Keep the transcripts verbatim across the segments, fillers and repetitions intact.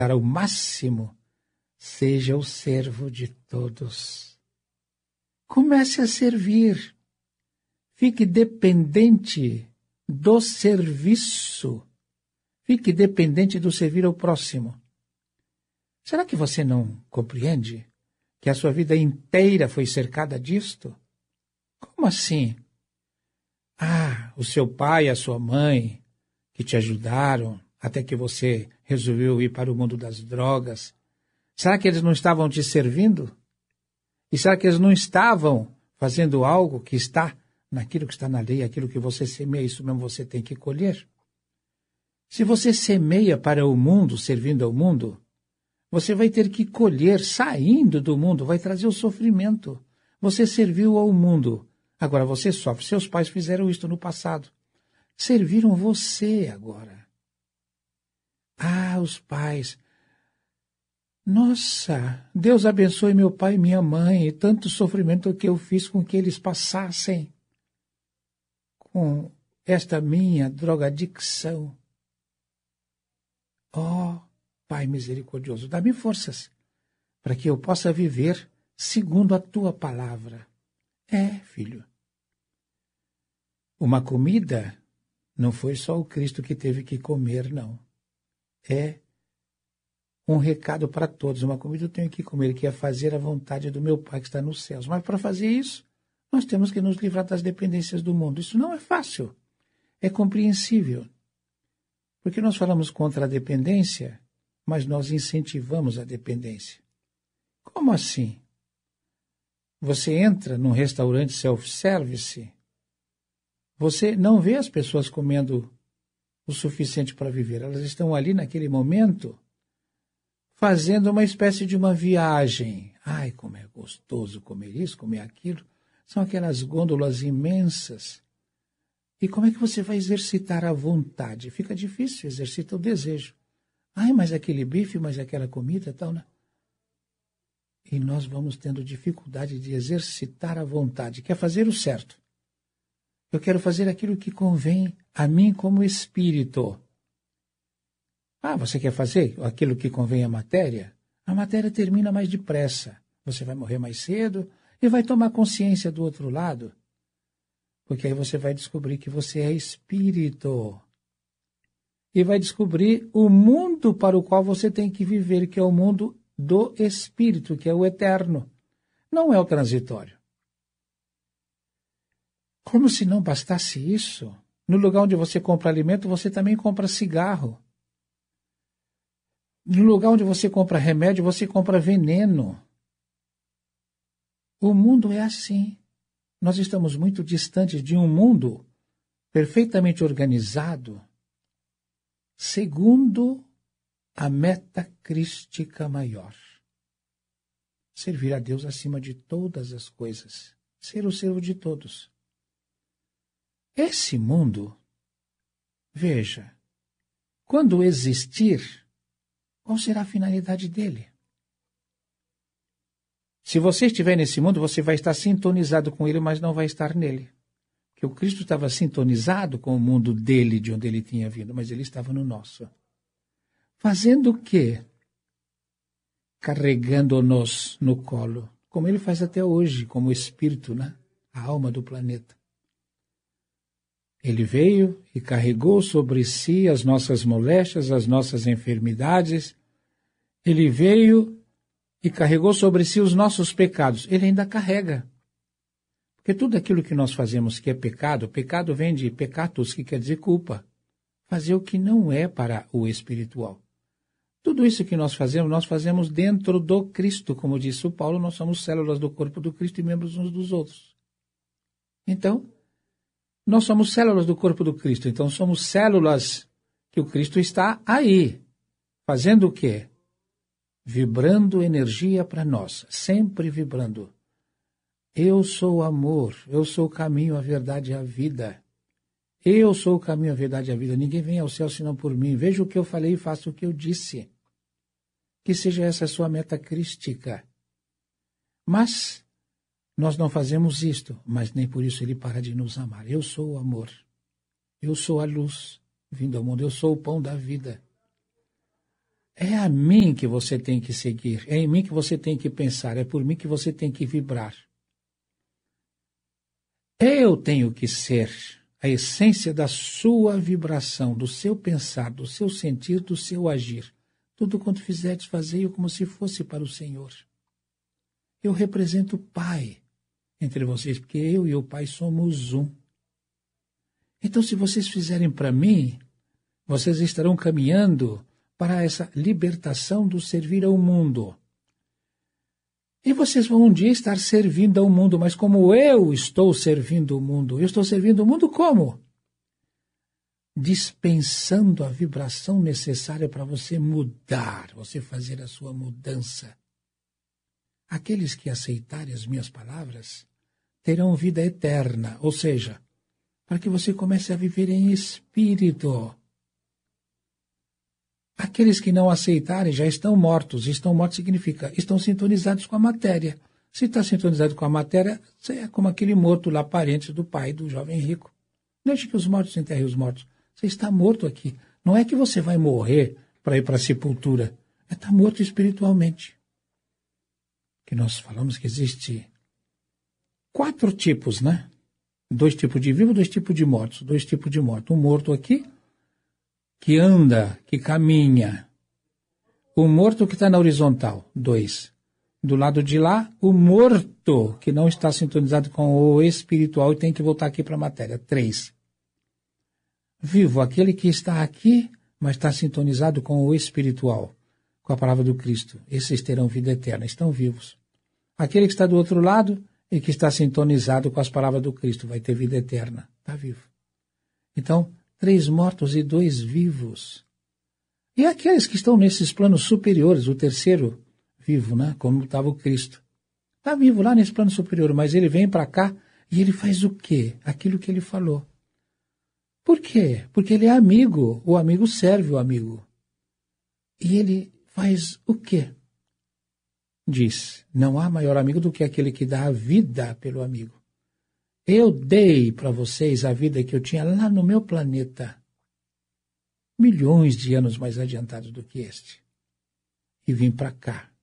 ao máximo, seja o servo de todos. Comece a servir. Fique dependente do serviço. Fique dependente do servir ao próximo. Será que você não compreende que a sua vida inteira foi cercada disto? Como assim? Ah, o seu pai e a sua mãe que te ajudaram até que você resolveu ir para o mundo das drogas. Será que eles não estavam te servindo? E será que eles não estavam fazendo algo que está naquilo que está na lei, aquilo que você semeia, isso mesmo você tem que colher? Se você semeia para o mundo, servindo ao mundo, você vai ter que colher saindo do mundo, vai trazer o sofrimento. Você serviu ao mundo, agora você sofre. Seus pais fizeram isto no passado. Serviram você agora. Ah, os pais. Nossa, Deus abençoe meu pai e minha mãe, e tanto sofrimento que eu fiz com que eles passassem com esta minha drogadicção. Ó, oh, Pai misericordioso, dá-me forças para que eu possa viver segundo a tua palavra. É, filho. Uma comida não foi só o Cristo que teve que comer, não. É um recado para todos. Uma comida eu tenho que comer, que é fazer a vontade do meu Pai que está nos céus. Mas para fazer isso, nós temos que nos livrar das dependências do mundo. Isso não é fácil. É compreensível. Porque nós falamos contra a dependência, mas nós incentivamos a dependência. Como assim? Você entra num restaurante self-service, você não vê as pessoas comendo o suficiente para viver. Elas estão ali naquele momento fazendo uma espécie de uma viagem. Ai, como é gostoso comer isso, comer aquilo. São aquelas gôndolas imensas. E como é que você vai exercitar a vontade? Fica difícil, exercita o desejo. Ai, mas aquele bife, mas aquela comida, tal, né? E nós vamos tendo dificuldade de exercitar a vontade. Quer fazer o certo. Eu quero fazer aquilo que convém a mim como espírito. Ah, você quer fazer aquilo que convém à matéria? A matéria termina mais depressa. Você vai morrer mais cedo e vai tomar consciência do outro lado. Porque aí você vai descobrir que você é espírito. E vai descobrir o mundo para o qual você tem que viver, que é o mundo do espírito, que é o eterno. Não é o transitório. Como se não bastasse isso, no lugar onde você compra alimento, você também compra cigarro. No lugar onde você compra remédio, você compra veneno. O mundo é assim. Nós estamos muito distantes de um mundo perfeitamente organizado, segundo a meta crística maior. Servir a Deus acima de todas as coisas. Ser o servo de todos. Esse mundo, veja, quando existir, qual será a finalidade dele? Se você estiver nesse mundo, você vai estar sintonizado com ele, mas não vai estar nele. Porque o Cristo estava sintonizado com o mundo dele, de onde ele tinha vindo, mas ele estava no nosso. Fazendo o quê? Carregando-nos no colo, como ele faz até hoje, como espírito, né? A alma do planeta. Ele veio e carregou sobre si as nossas moléstias, as nossas enfermidades. Ele veio e carregou sobre si os nossos pecados. Ele ainda carrega. Porque tudo aquilo que nós fazemos que é pecado, pecado vem de pecatus, que quer dizer culpa. Fazer o que não é para o espiritual. Tudo isso que nós fazemos, nós fazemos dentro do Cristo. Como disse o Paulo, nós somos células do corpo do Cristo e membros uns dos outros. Então, nós somos células do corpo do Cristo. Então, somos células que o Cristo está aí. Fazendo o quê? Vibrando energia para nós, sempre vibrando. Eu sou o amor, eu sou o caminho, a verdade e a vida. Eu sou o caminho, a verdade e a vida. Ninguém vem ao céu senão por mim. Veja o que eu falei e faça o que eu disse. Que seja essa a sua meta crística. Mas nós não fazemos isto, mas nem por isso ele para de nos amar. Eu sou o amor. Eu sou a luz vindo ao mundo. Eu sou o pão da vida. É a mim que você tem que seguir, é em mim que você tem que pensar, é por mim que você tem que vibrar. Eu tenho que ser a essência da sua vibração, do seu pensar, do seu sentir, do seu agir. Tudo quanto fizerdes, fazei-o como se fosse para o Senhor. Eu represento o Pai entre vocês, porque eu e o Pai somos um. Então, se vocês fizerem para mim, vocês estarão caminhando para essa libertação do servir ao mundo. E vocês vão um dia estar servindo ao mundo, mas como eu estou servindo o mundo? Eu estou servindo o mundo como? Dispensando a vibração necessária para você mudar, você fazer a sua mudança. Aqueles que aceitarem as minhas palavras terão vida eterna, ou seja, para que você comece a viver em espírito. Aqueles que não aceitarem já estão mortos. Estão mortos significa, estão sintonizados com a matéria. Se está sintonizado com a matéria, você é como aquele morto lá, parente do pai do jovem rico. Deixe que os mortos enterrem os mortos. Você está morto aqui. Não é que você vai morrer para ir para a sepultura. É estar morto espiritualmente. Que nós falamos que existe quatro tipos, né? Dois tipos de vivos, dois tipos de mortos. Dois tipos de mortos. Um morto aqui, que anda, que caminha. O morto que está na horizontal, dois. Do lado de lá, o morto que não está sintonizado com o espiritual e tem que voltar aqui para a matéria, três. Vivo, aquele que está aqui, mas está sintonizado com o espiritual, com a palavra do Cristo. Esses terão vida eterna, estão vivos. Aquele que está do outro lado e que está sintonizado com as palavras do Cristo, vai ter vida eterna, está vivo. Então, três mortos e dois vivos. E aqueles que estão nesses planos superiores, o terceiro vivo, né? Como estava o Cristo. Está vivo lá nesse plano superior, mas ele vem para cá e ele faz o quê? Aquilo que ele falou. Por quê? Porque ele é amigo. O amigo serve o amigo. E ele faz o quê? Diz, não há maior amigo do que aquele que dá a vida pelo amigo. Eu dei para vocês a vida que eu tinha lá no meu planeta, milhões de anos mais adiantados do que este, e vim para cá.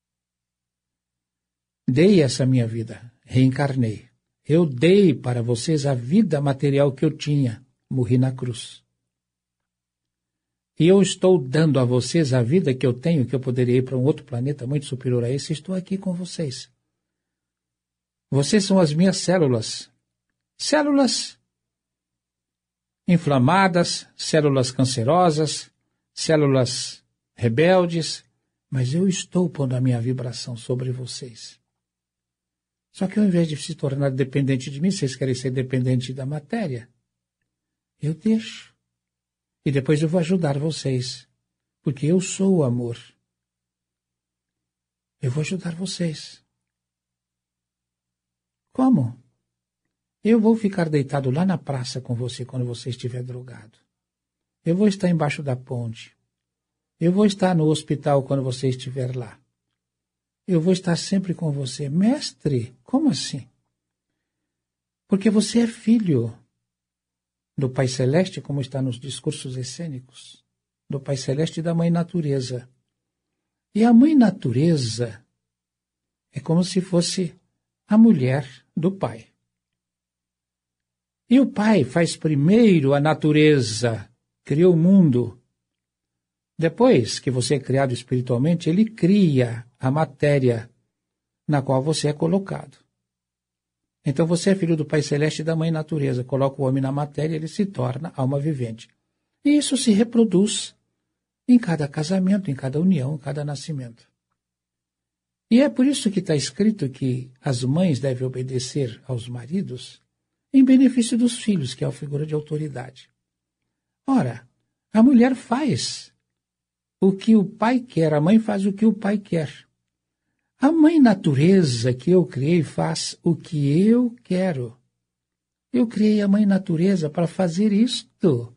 Dei essa minha vida, reencarnei. Eu dei para vocês a vida material que eu tinha, morri na cruz. E eu estou dando a vocês a vida que eu tenho, que eu poderia ir para um outro planeta muito superior a esse, estou aqui com vocês. Vocês são as minhas células. Células inflamadas, células cancerosas, células rebeldes, mas eu estou pondo a minha vibração sobre vocês. Só que ao invés de se tornar dependente de mim, vocês querem ser dependente da matéria, eu deixo. E depois eu vou ajudar vocês, porque eu sou o amor. Eu vou ajudar vocês. Como? Eu vou ficar deitado lá na praça com você quando você estiver drogado. Eu vou estar embaixo da ponte. Eu vou estar no hospital quando você estiver lá. Eu vou estar sempre com você. Mestre, como assim? Porque você é filho do Pai Celeste, como está nos discursos essênicos, do Pai Celeste e da Mãe Natureza. E a Mãe Natureza é como se fosse a mulher do Pai. E o Pai faz primeiro a natureza, criou o mundo. Depois que você é criado espiritualmente, ele cria a matéria na qual você é colocado. Então você é filho do Pai Celeste e da Mãe Natureza. Coloca o homem na matéria, ele se torna alma vivente. E isso se reproduz em cada casamento, em cada união, em cada nascimento. E é por isso que está escrito que as mães devem obedecer aos maridos em benefício dos filhos, que é a figura de autoridade. Ora, a mulher faz o que o pai quer, a mãe faz o que o pai quer. A Mãe Natureza que eu criei faz o que eu quero. Eu criei a Mãe Natureza para fazer isto.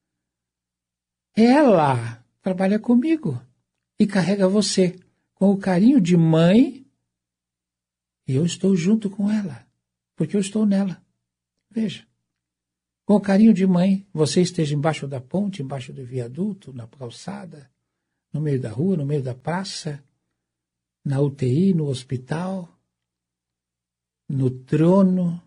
Ela trabalha comigo e carrega você com o carinho de mãe e eu estou junto com ela, porque eu estou nela. Veja, com o carinho de mãe, você esteja embaixo da ponte, embaixo do viaduto, na calçada, no meio da rua, no meio da praça, na U T I, no hospital, no trono,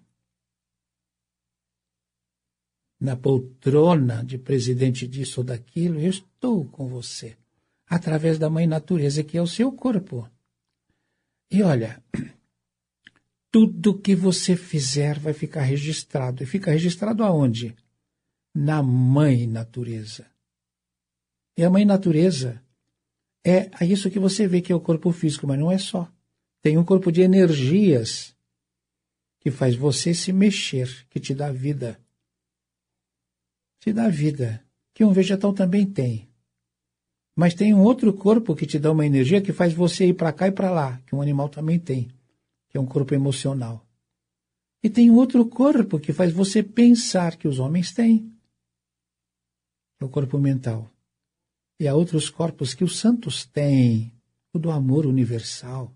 na poltrona de presidente disso ou daquilo. Eu estou com você, através da Mãe Natureza, que é o seu corpo. E olha, tudo que você fizer vai ficar registrado. E fica registrado aonde? Na Mãe Natureza. E a Mãe Natureza é isso que você vê que é o corpo físico, mas não é só. Tem um corpo de energias que faz você se mexer, que te dá vida. Te dá vida, que um vegetal também tem. Mas tem um outro corpo que te dá uma energia que faz você ir para cá e para lá, que um animal também tem, que é um corpo emocional. E tem um outro corpo que faz você pensar, que os homens têm, que é o corpo mental. E há outros corpos que os santos têm, o do amor universal,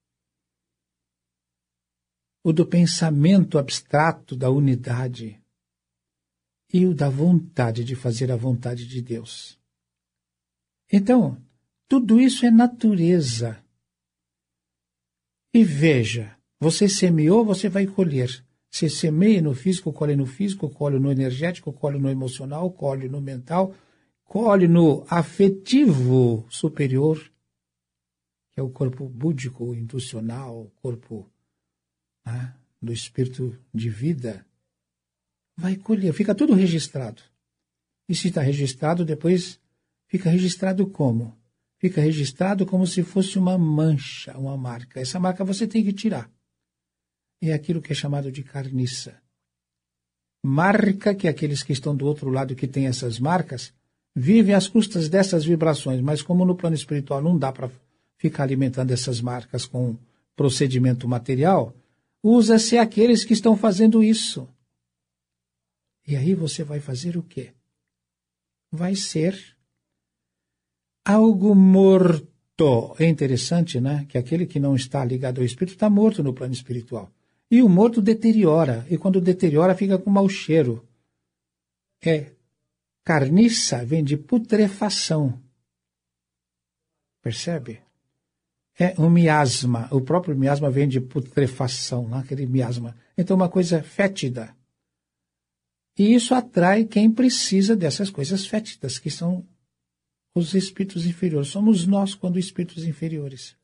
o do pensamento abstrato da unidade e o da vontade de fazer a vontade de Deus. Então, tudo isso é natureza. E veja, você semeou, você vai colher. Você semeia no físico, colhe no físico, colhe no energético, colhe no emocional, colhe no mental, colhe no afetivo superior, que é o corpo búdico, intuicional, o corpo, né, do espírito de vida. Vai colher, fica tudo registrado. E se está registrado, depois fica registrado como? Fica registrado como se fosse uma mancha, uma marca. Essa marca você tem que tirar. É aquilo que é chamado de carniça. Marca que aqueles que estão do outro lado que têm essas marcas vivem às custas dessas vibrações, mas como no plano espiritual não dá para ficar alimentando essas marcas com procedimento material, usa-se aqueles que estão fazendo isso. E aí você vai fazer o quê? Vai ser algo morto. É interessante, né? Que aquele que não está ligado ao espírito está morto no plano espiritual. E o morto deteriora. E quando deteriora, fica com mau cheiro. É. Carniça vem de putrefação. Percebe? É um miasma. O próprio miasma vem de putrefação, né? Aquele miasma. Então, uma coisa fétida. E isso atrai quem precisa dessas coisas fétidas, que são os espíritos inferiores. Somos nós quando espíritos inferiores.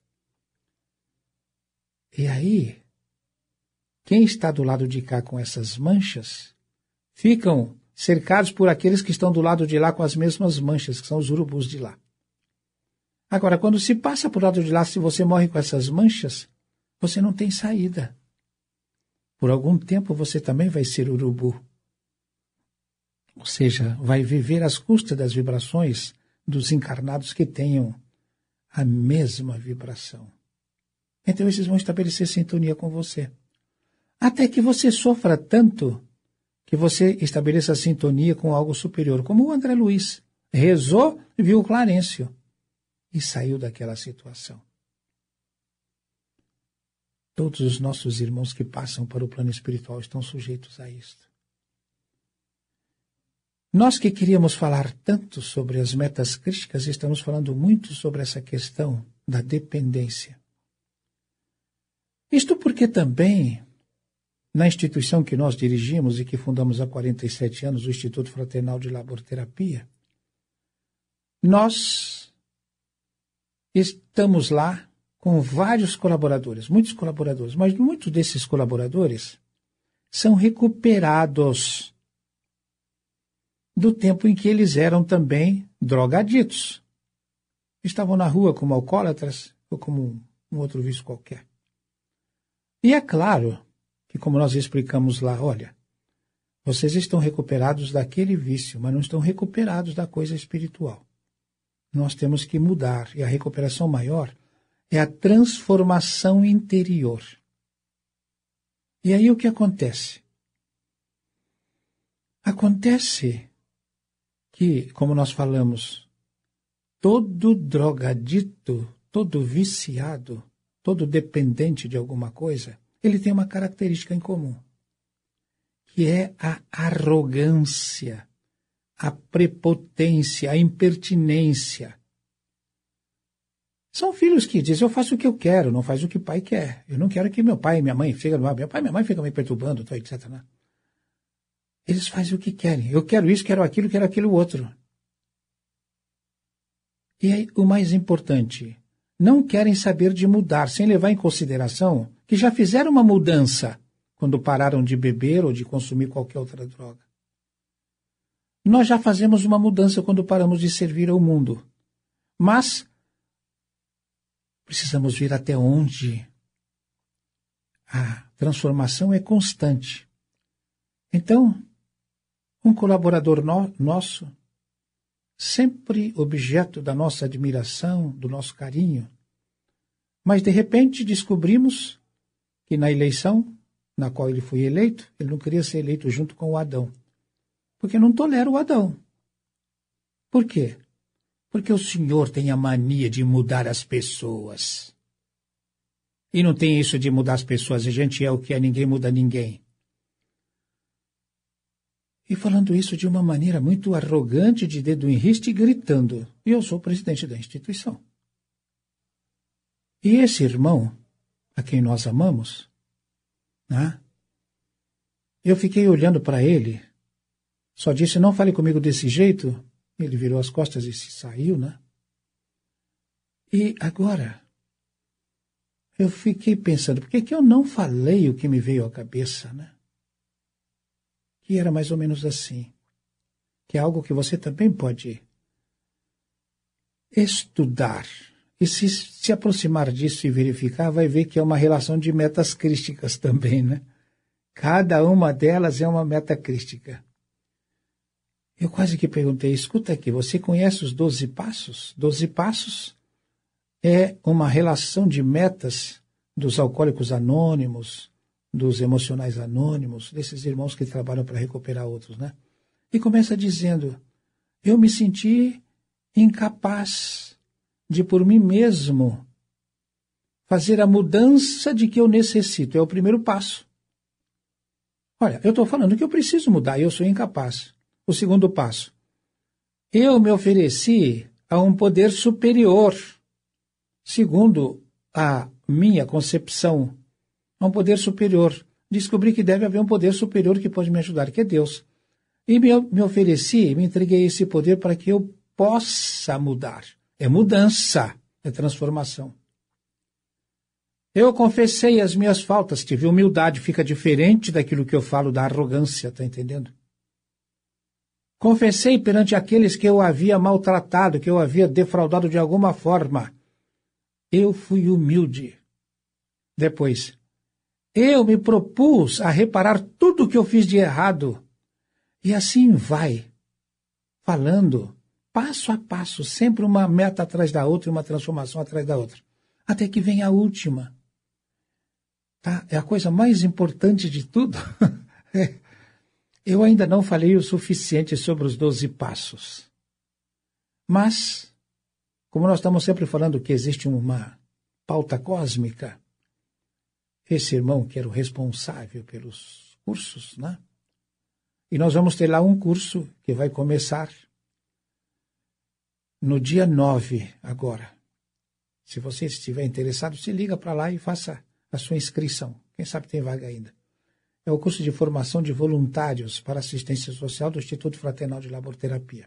E aí, quem está do lado de cá com essas manchas, ficam cercados por aqueles que estão do lado de lá com as mesmas manchas, que são os urubus de lá. Agora, quando se passa por lado de lá, se você morre com essas manchas, você não tem saída. Por algum tempo você também vai ser urubu. Ou seja, vai viver às custas das vibrações dos encarnados que tenham a mesma vibração. Então, esses vão estabelecer sintonia com você. Até que você sofra tanto que você estabeleça sintonia com algo superior, como o André Luiz. Rezou, viu o Clarencio e saiu daquela situação. Todos os nossos irmãos que passam para o plano espiritual estão sujeitos a isto. Nós que queríamos falar tanto sobre as metas crísticas, estamos falando muito sobre essa questão da dependência. Isto porque também, na instituição que nós dirigimos e que fundamos há quarenta e sete anos, o Instituto Fraternal de Laborterapia, nós estamos lá com vários colaboradores, muitos colaboradores, mas muitos desses colaboradores são recuperados do tempo em que eles eram também drogaditos. Estavam na rua como alcoólatras ou como um, um outro vício qualquer. E é claro que, como nós explicamos lá, olha, vocês estão recuperados daquele vício, mas não estão recuperados da coisa espiritual. Nós temos que mudar, e a recuperação maior é a transformação interior. E aí o que acontece? Acontece que, como nós falamos, todo drogadito, todo viciado, todo dependente de alguma coisa, ele tem uma característica em comum, que é a arrogância, a prepotência, a impertinência. São filhos que dizem, eu faço o que eu quero, não faz o que o pai quer. Eu não quero que meu pai e minha mãe fiquem no ar. Meu pai e minha mãe ficam me perturbando, etcétera. Eles fazem o que querem. Eu quero isso, quero aquilo, quero aquilo outro. E aí, o mais importante, não querem saber de mudar, sem levar em consideração que já fizeram uma mudança quando pararam de beber ou de consumir qualquer outra droga. Nós já fazemos uma mudança quando paramos de servir ao mundo. Mas precisamos ver até onde a transformação é constante. Então, um colaborador no- nosso, sempre objeto da nossa admiração, do nosso carinho, mas de repente descobrimos que na eleição na qual ele foi eleito, ele não queria ser eleito junto com o Adão, porque não tolera o Adão. Por quê? Porque o Senhor tem a mania de mudar as pessoas. E não tem isso de mudar as pessoas, a gente é o que é, ninguém muda ninguém. E falando isso de uma maneira muito arrogante, de dedo em riste, e gritando, e eu sou o presidente da instituição. E esse irmão, a quem nós amamos, né, eu fiquei olhando para ele, só disse, não fale comigo desse jeito. Ele virou as costas e se saiu, né? E agora, eu fiquei pensando, por que que eu não falei o que me veio à cabeça, né? Que era mais ou menos assim, que é algo que você também pode estudar. E se se aproximar disso e verificar, vai ver que é uma relação de metas crísticas também, né? Cada uma delas é uma meta crística. Eu quase que perguntei, escuta aqui, você conhece os doze passos? Doze passos é uma relação de metas dos alcoólicos anônimos, dos emocionais anônimos, desses irmãos que trabalham para recuperar outros, né? E começa dizendo, eu me senti incapaz de por mim mesmo fazer a mudança de que eu necessito. É o primeiro passo. Olha, eu estou falando que eu preciso mudar, eu sou incapaz. O segundo passo. Eu me ofereci a um poder superior, segundo a minha concepção, a um poder superior. Descobri que deve haver um poder superior que pode me ajudar, que é Deus. E me, me ofereci, me entreguei esse poder para que eu possa mudar. É mudança, é transformação. Eu confessei as minhas faltas, tive humildade, fica diferente daquilo que eu falo da arrogância, está entendendo? Confessei perante aqueles que eu havia maltratado, que eu havia defraudado de alguma forma. Eu fui humilde. Depois, eu me propus a reparar tudo o que eu fiz de errado. E assim vai, falando, passo a passo, sempre uma meta atrás da outra e uma transformação atrás da outra. Até que vem a última. Tá? É a coisa mais importante de tudo. Eu ainda não falei o suficiente sobre os doze passos. Mas, como nós estamos sempre falando que existe uma pauta cósmica, esse irmão que era o responsável pelos cursos, né? E nós vamos ter lá um curso que vai começar no dia nove agora. Se você estiver interessado, se liga para lá e faça a sua inscrição. Quem sabe tem vaga ainda. É o curso de formação de voluntários para assistência social do Instituto Fraternal de Laborterapia.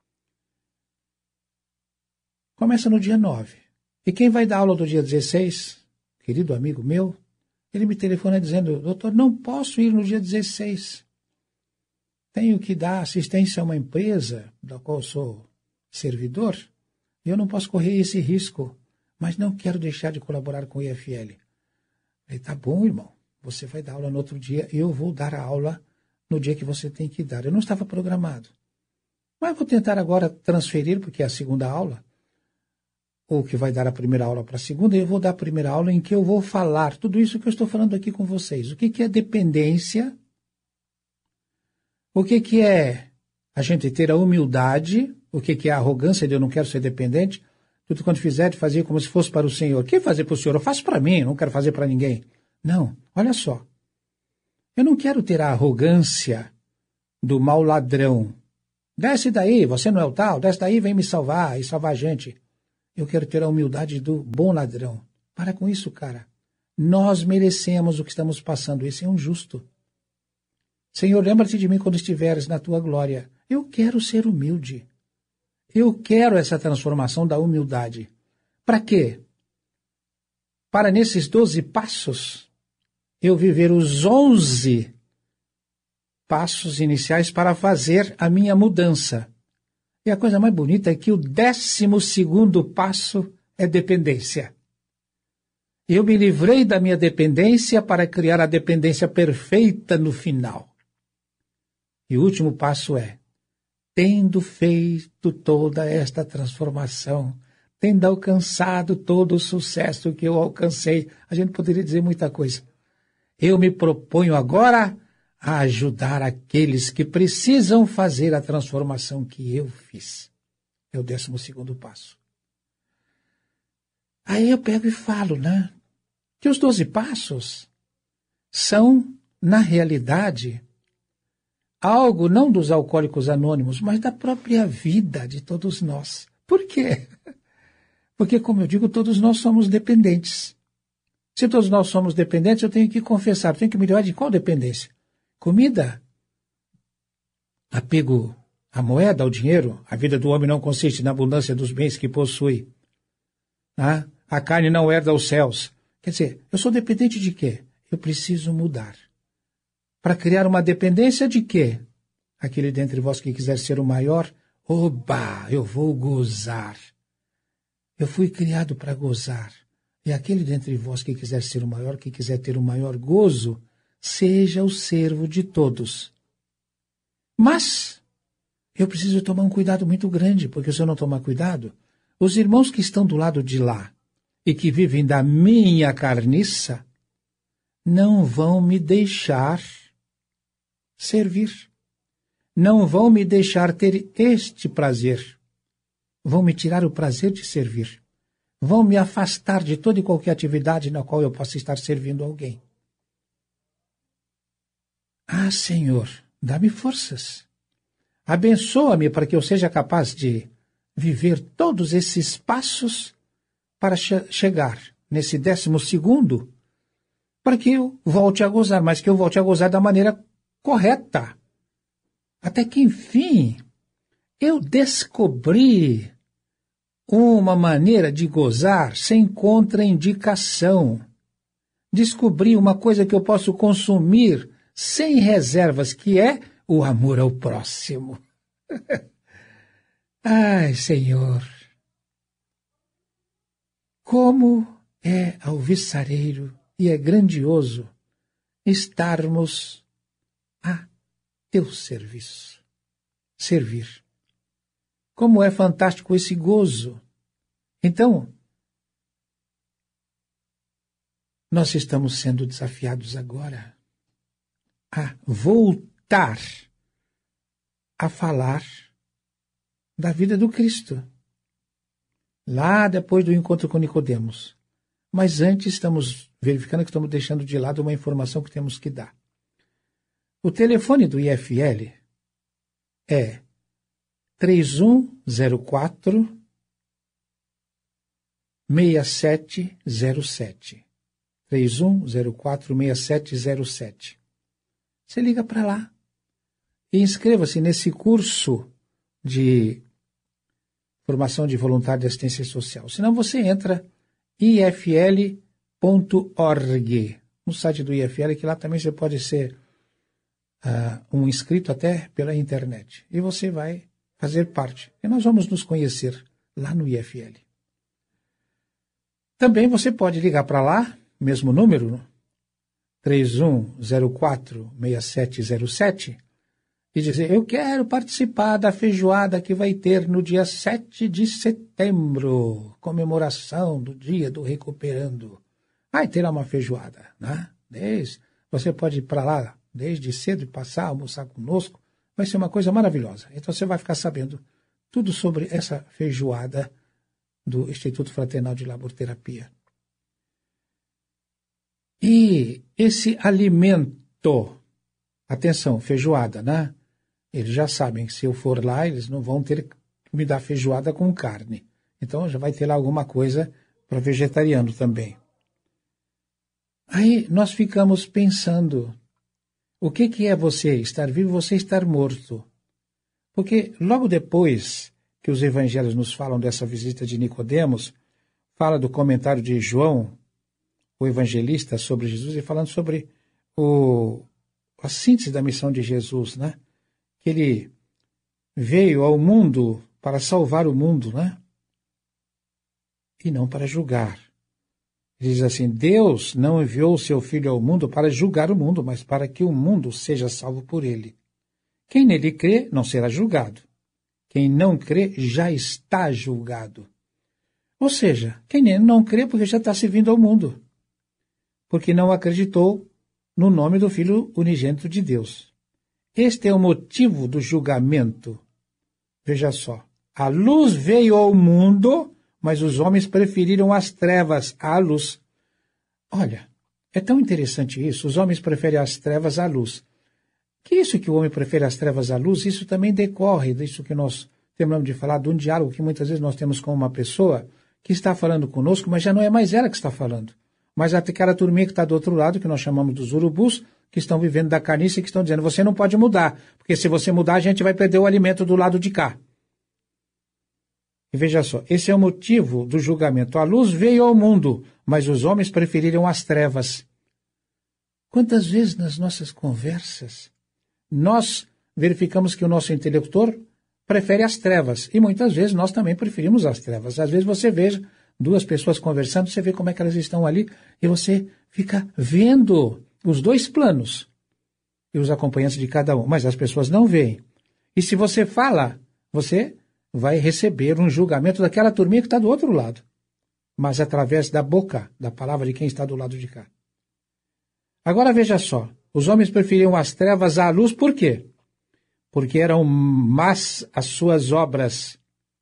Começa no dia nove. E quem vai dar aula do dia dezesseis, querido amigo meu, ele me telefona dizendo, doutor, não posso ir no dia dezesseis. Tenho que dar assistência a uma empresa da qual sou servidor, e eu não posso correr esse risco, mas não quero deixar de colaborar com o I F L. Ele, tá bom, irmão. Você vai dar aula no outro dia, eu vou dar a aula no dia que você tem que dar. Eu não estava programado. Mas vou tentar agora transferir, porque é a segunda aula, ou que vai dar a primeira aula para a segunda, e eu vou dar a primeira aula em que eu vou falar tudo isso que eu estou falando aqui com vocês. O que, que é dependência? O que, que é a gente ter a humildade? O que, que é a arrogância de eu não quero ser dependente? Tudo quanto fizer, de fazer como se fosse para o Senhor. Quem fazer para o Senhor? Eu faço para mim, não quero fazer para ninguém. Não, olha só. Eu não quero ter a arrogância do mau ladrão. Desce daí, você não é o tal, desce daí, vem me salvar e salvar a gente. Eu quero ter a humildade do bom ladrão. Para com isso, cara. Nós merecemos o que estamos passando. Esse é um justo. Senhor, lembra-te de mim quando estiveres na tua glória. Eu quero ser humilde. Eu quero essa transformação da humildade. Para quê? Para nesses doze passos, eu viver os onze passos iniciais para fazer a minha mudança. E a coisa mais bonita é que o décimo segundo passo é dependência. Eu me livrei da minha dependência para criar a dependência perfeita no final. E o último passo é, tendo feito toda esta transformação, tendo alcançado todo o sucesso que eu alcancei, a gente poderia dizer muita coisa. Eu me proponho agora a ajudar aqueles que precisam fazer a transformação que eu fiz. É o décimo segundo passo. Aí eu pego e falo, né? Que os doze passos são, na realidade, algo não dos alcoólicos anônimos, mas da própria vida de todos nós. Por quê? Porque, como eu digo, todos nós somos dependentes. Se todos nós somos dependentes, eu tenho que confessar, eu tenho que me livrar de qual dependência? Comida? Apego à moeda, ao dinheiro? A vida do homem não consiste na abundância dos bens que possui. Ah, a carne não herda os céus. Quer dizer, eu sou dependente de quê? Eu preciso mudar. Para criar uma dependência de quê? Aquele dentre vós que quiser ser o maior, oba, eu vou gozar. Eu fui criado para gozar. E aquele dentre vós que quiser ser o maior, que quiser ter o maior gozo, seja o servo de todos. Mas eu preciso tomar um cuidado muito grande, porque se eu não tomar cuidado, os irmãos que estão do lado de lá e que vivem da minha carniça, não vão me deixar servir. Não vão me deixar ter este prazer. Vão me tirar o prazer de servir. Vão me afastar de toda e qualquer atividade na qual eu possa estar servindo alguém. Ah, Senhor, dá-me forças. Abençoa-me para que eu seja capaz de viver todos esses passos para che- chegar nesse décimo segundo, para que eu volte a gozar, mas que eu volte a gozar da maneira correta. Até que, enfim, eu descobri uma maneira de gozar sem contraindicação. Descobri uma coisa que eu posso consumir sem reservas, que é o amor ao próximo. Ai, Senhor, como é alvissareiro e é grandioso estarmos a teu serviço, servir. Como é fantástico esse gozo. Então, nós estamos sendo desafiados agora a voltar a falar da vida do Cristo. Lá depois do encontro com Nicodemos. Mas antes estamos verificando que estamos deixando de lado uma informação que temos que dar. O telefone do I F L é três um zero quatro, seis sete zero sete. três um zero quatro, seis sete zero sete. Você liga para lá e inscreva-se nesse curso de formação de voluntário de assistência social. Senão você entra i f l ponto org, no site do I F L, que lá também você pode ser uh, um inscrito até pela internet. E você vai fazer parte. E nós vamos nos conhecer lá no I F L. Também você pode ligar para lá, mesmo número, três um zero quatro, seis sete zero sete, e dizer, eu quero participar da feijoada que vai ter no dia sete de setembro, comemoração do dia do Recuperando. Vai ter uma feijoada, né? Desde, você pode ir para lá desde cedo e passar, almoçar conosco, vai ser uma coisa maravilhosa. Então você vai ficar sabendo tudo sobre essa feijoada do Instituto Fraternal de Laborterapia. E esse alimento, atenção, feijoada, né? Eles já sabem que se eu for lá, eles não vão ter que me dar feijoada com carne. Então já vai ter lá alguma coisa para vegetariano também. Aí nós ficamos pensando, o que, que é você estar vivo e você estar morto? Porque logo depois que os evangelhos nos falam dessa visita de Nicodemos, fala do comentário de João, o evangelista, sobre Jesus, e falando sobre o, a síntese da missão de Jesus, né? Que ele veio ao mundo para salvar o mundo, né? E não para julgar. Ele diz assim, Deus não enviou o seu Filho ao mundo para julgar o mundo, mas para que o mundo seja salvo por ele. Quem nele crê não será julgado. Quem não crê já está julgado. Ou seja, quem não crê porque já está servindo ao mundo. Porque não acreditou no nome do Filho unigênito de Deus. Este é o motivo do julgamento. Veja só, a luz veio ao mundo, mas os homens preferiram as trevas à luz. Olha, é tão interessante isso, os homens preferem as trevas à luz. Que isso que o homem prefere as trevas à luz, isso também decorre disso que nós terminamos de falar, de um diálogo que muitas vezes nós temos com uma pessoa que está falando conosco, mas já não é mais ela que está falando. Mas até aquela turminha que está do outro lado, que nós chamamos dos urubus, que estão vivendo da carniça e que estão dizendo, você não pode mudar, porque se você mudar, a gente vai perder o alimento do lado de cá. E veja só, esse é o motivo do julgamento. A luz veio ao mundo, mas os homens preferiram as trevas. Quantas vezes nas nossas conversas nós verificamos que o nosso interlocutor prefere as trevas, e muitas vezes nós também preferimos as trevas. Às vezes você vê duas pessoas conversando, você vê como é que elas estão ali, e você fica vendo os dois planos e os acompanhantes de cada um, mas as pessoas não veem. E se você fala, você vai receber um julgamento daquela turminha que está do outro lado, mas através da boca, da palavra de quem está do lado de cá. Agora veja só, os homens preferiam as trevas à luz, por quê? Porque eram más as suas obras.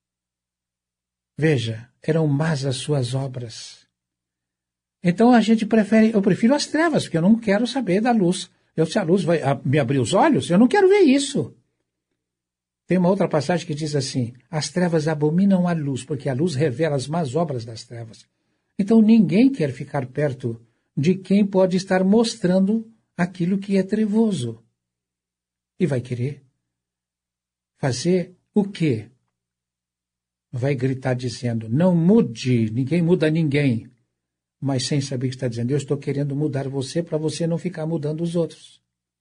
Veja, eram más as suas obras. Então a gente prefere, eu prefiro as trevas, porque eu não quero saber da luz. Eu, se a luz vai me abrir os olhos, eu não quero ver isso. Tem uma outra passagem que diz assim, as trevas abominam a luz, porque a luz revela as más obras das trevas. Então ninguém quer ficar perto de quem pode estar mostrando aquilo que é trevoso. E vai querer fazer o quê? Vai gritar dizendo, não mude, ninguém muda ninguém. Mas sem saber o que está dizendo, eu estou querendo mudar você para você não ficar mudando os outros.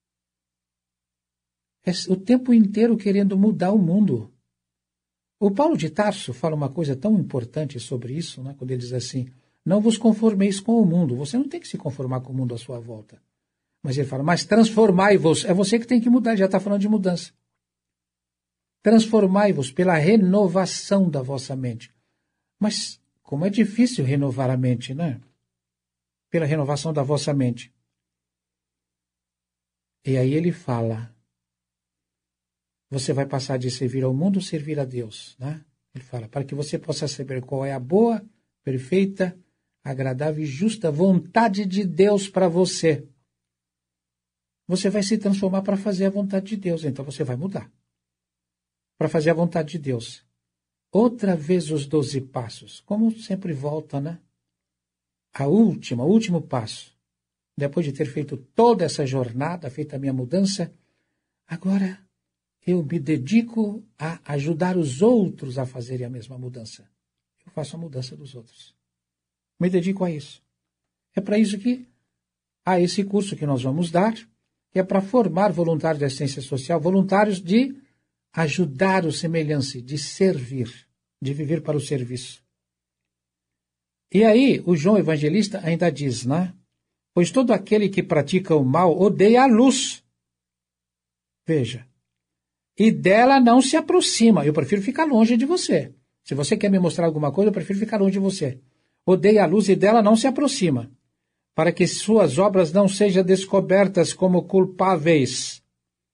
É o tempo inteiro querendo mudar o mundo. O Paulo de Tarso fala uma coisa tão importante sobre isso, né? Quando ele diz assim, não vos conformeis com o mundo. Você não tem que se conformar com o mundo à sua volta. Mas ele fala, mas transformai-vos. É você que tem que mudar, ele já está falando de mudança. Transformai-vos pela renovação da vossa mente. Mas como é difícil renovar a mente, né? Pela renovação da vossa mente. E aí ele fala, você vai passar de servir ao mundo, servir a Deus, né? Ele fala, para que você possa saber qual é a boa, perfeita, agradável e justa vontade de Deus para você. Você vai se transformar para fazer a vontade de Deus, então você vai mudar. Para fazer a vontade de Deus. Outra vez os doze passos, como sempre volta, né? A última, o último passo. Depois de ter feito toda essa jornada, feita a minha mudança, agora eu me dedico a ajudar os outros a fazerem a mesma mudança. Eu faço a mudança dos outros. Me dedico a isso. É para isso que há esse curso que nós vamos dar, que é para formar voluntários da assistência social, voluntários de ajudar o semelhante, de servir, de viver para o serviço. E aí, o João Evangelista ainda diz, né? Pois todo aquele que pratica o mal odeia a luz. Veja. E dela não se aproxima. Eu prefiro ficar longe de você. Se você quer me mostrar alguma coisa, eu prefiro ficar longe de você. Odeia a luz e dela não se aproxima, para que suas obras não sejam descobertas como culpáveis.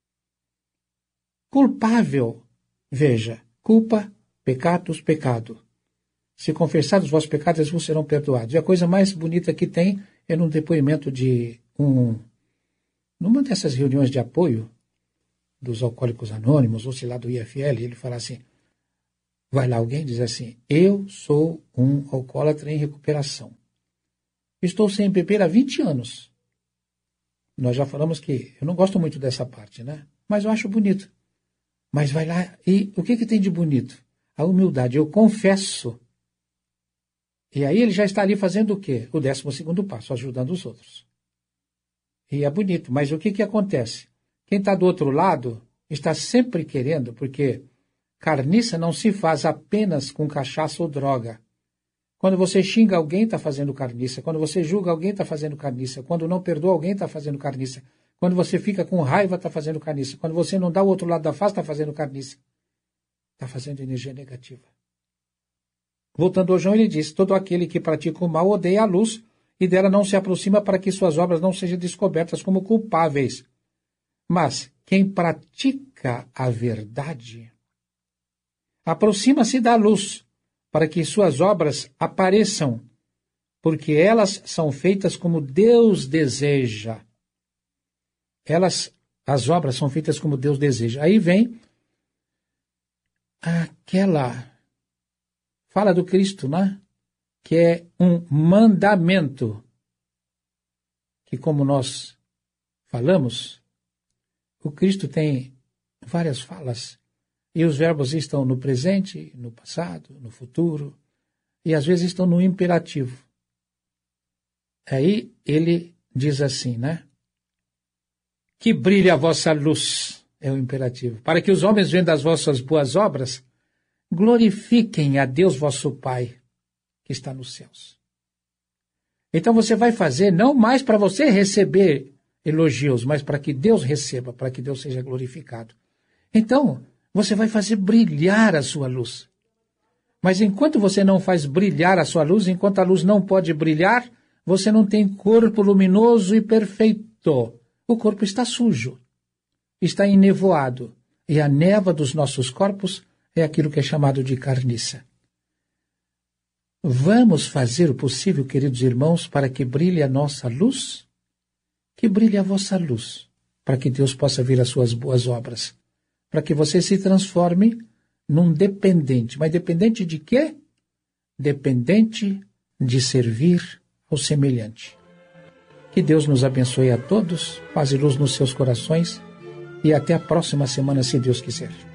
Culpável. Veja, culpa, pecados, pecado. Se confessar os vossos pecados, eles vos serão perdoados. E a coisa mais bonita que tem é num depoimento de um... numa dessas reuniões de apoio dos Alcoólicos Anônimos, ou sei lá, do I F L, ele fala assim, Vai lá alguém e diz assim, eu sou um alcoólatra em recuperação. Estou sem beber há vinte anos. Nós já falamos que eu não gosto muito dessa parte, né? Mas eu acho bonito. Mas vai lá e o que, que tem de bonito? A humildade. Eu confesso. E aí ele já está ali fazendo o quê? O décimo segundo passo, ajudando os outros. E é bonito. Mas o que, que acontece? Quem está do outro lado está sempre querendo, porque carniça não se faz apenas com cachaça ou droga. Quando você xinga alguém, está fazendo carniça. Quando você julga alguém, está fazendo carniça. Quando não perdoa alguém, está fazendo carniça. Quando você fica com raiva, está fazendo carniça. Quando você não dá o outro lado da face, está fazendo carniça. Está fazendo energia negativa. Voltando ao João, ele diz, todo aquele que pratica o mal odeia a luz e dela não se aproxima para que suas obras não sejam descobertas como culpáveis. Mas quem pratica a verdade aproxima-se da luz para que suas obras apareçam, porque elas são feitas como Deus deseja. Elas, as obras são feitas como Deus deseja. Aí vem aquela fala do Cristo, né? Que é um mandamento, que como nós falamos, o Cristo tem várias falas, e os verbos estão no presente, no passado, no futuro, e às vezes estão no imperativo. Aí ele diz assim, né? Que brilhe a vossa luz, é o imperativo, para que os homens vendo as vossas boas obras, glorifiquem a Deus vosso Pai, que está nos céus. Então você vai fazer não mais para você receber elogios, mas para que Deus receba, para que Deus seja glorificado. Então, você vai fazer brilhar a sua luz. Mas enquanto você não faz brilhar a sua luz, enquanto a luz não pode brilhar, você não tem corpo luminoso e perfeito. O corpo está sujo, está enevoado, e a névoa dos nossos corpos é aquilo que é chamado de carniça. Vamos fazer o possível, queridos irmãos, para que brilhe a nossa luz? Que brilhe a vossa luz, para que Deus possa ver as suas boas obras, para que você se transforme num dependente. Mas dependente de quê? Dependente de servir ao semelhante. Que Deus nos abençoe a todos, paz e luz nos seus corações, e até a próxima semana, se Deus quiser.